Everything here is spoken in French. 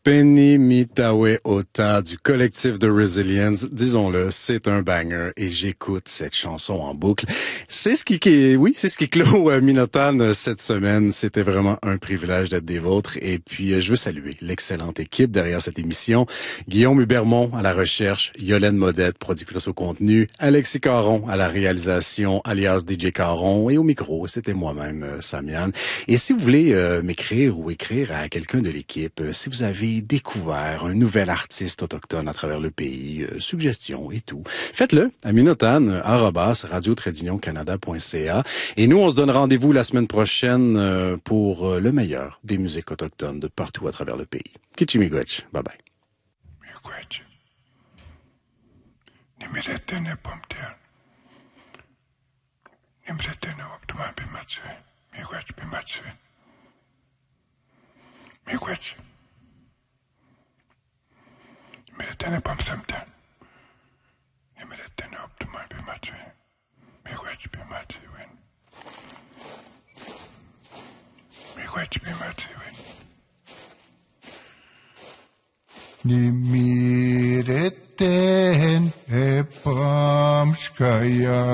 Penny Mitawe Ota du collectif The Resilience, disons-le, c'est un banger et j'écoute cette chanson en boucle. C'est ce qui clôt Minotane cette semaine. C'était vraiment un privilège d'être des vôtres et puis je veux saluer l'excellente équipe derrière cette émission. Guillaume Hubermont à la recherche, Yolène Modette, productrice au contenu, Alexis Caron à la réalisation, alias DJ Caron et au micro, c'était moi-même, Samian. Et si vous voulez m'écrire ou écrire à quelqu'un de l'équipe, si vous avez découvert un nouvel artiste autochtone à travers le pays, suggestions et tout, faites-le à minotan@radio-canada.ca. Et nous, on se donne rendez-vous la semaine prochaine pour le meilleur des musiques autochtones de partout à travers le pays. Kichimigwech. Bye bye. Miigwech. Nimiretene pomtel. Nimiretene optuma bimatswe. Miigwech bimatswe. Miigwech. Nimiretene pomsamtel. Nimiretene optuma bimatswe. Miigwech bimatswe win. Miigwech bimatswe win. Nimireten epamskaya